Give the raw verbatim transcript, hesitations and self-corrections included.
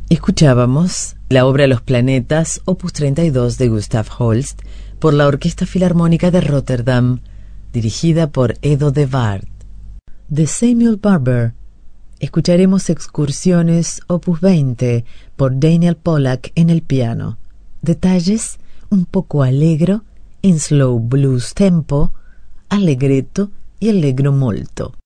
Escuchábamos la obra Los Planetas, opus treinta y dos de Gustav Holst, por la Orquesta Filarmónica de Rotterdam, dirigida por Edo de Waard. De Samuel Barber, escucharemos Excursiones, opus veinte, por Daniel Pollack en el piano. Detalles un poco allegro, in slow blues tempo, allegretto y allegro molto.